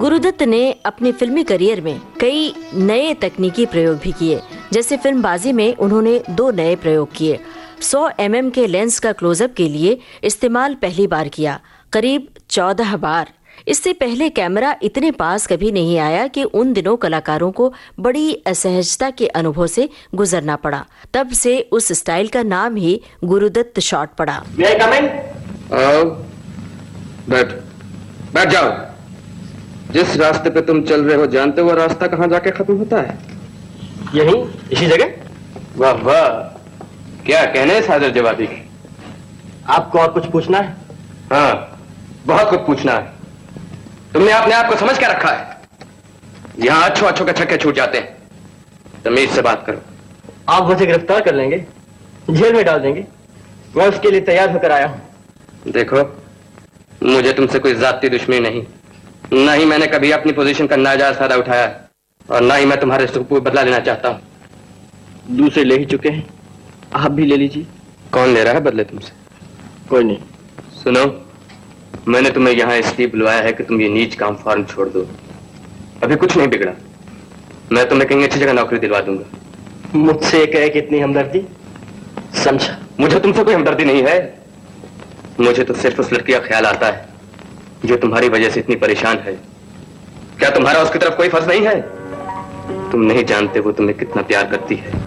गुरुदत्त ने अपने फिल्मी करियर में कई नए तकनीकी प्रयोग भी किए। जैसे फिल्मबाजी में उन्होंने 2 नए प्रयोग किए। 100 mm के लेंस का क्लोजअप के लिए इस्तेमाल पहली बार किया, करीब 14 बार। इससे पहले कैमरा इतने पास कभी नहीं आया कि उन दिनों कलाकारों को बड़ी असहजता के अनुभव से गुजरना पड़ा। तब से उस स्टाइल का नाम ही गुरुदत्त शॉट पड़ा। बैठ जाओ। जिस रास्ते पे तुम चल रहे हो जानते हो वो रास्ता कहाँ जाके खत्म होता है? यहीं, इसी जगह। वाह वाह, क्या कहने सादर जवाबी। आपको और कुछ पूछना है? हाँ, बहुत कुछ पूछना है। तुमने अपने आप को समझ क्या रखा है? यहाँ अच्छों के छक्के छूट जाते हैं। तमीज से बात करो। आप मुझे गिरफ्तार कर लेंगे, जेल में डाल देंगे, मैं उसके लिए तैयार होकर आया हूँ। देखो, मुझे तुमसे कोई जाती दुश्मनी नहीं, न ही मैंने कभी अपनी पोजीशन का नाजायज फायदा उठाया और न ही मैं तुम्हारे से कोई बदला लेना चाहता हूँ। दूसरे ले ही चुके हैं, आप भी ले लीजिए। कौन ले रहा है बदले तुमसे? कोई नहीं। सुनो, मैंने तुम्हें यहाँ इसलिए बुलवाया है कि तुम ये नीच काम फौरन छोड़ दो। अभी कुछ नहीं बिगड़ा, मैं तुम्हें कहीं अच्छी जगह नौकरी दिलवा दूंगा। मुझसे कहे कितनी हमदर्दी, समझा? मुझे तुमसे कोई हमदर्दी नहीं है। मुझे तो सिर्फ उस लड़की का ख्याल आता है जो तुम्हारी वजह से इतनी परेशान है। क्या तुम्हारा उसकी तरफ कोई फर्ज नहीं है? तुम नहीं जानते वो तुम्हें कितना प्यार करती है।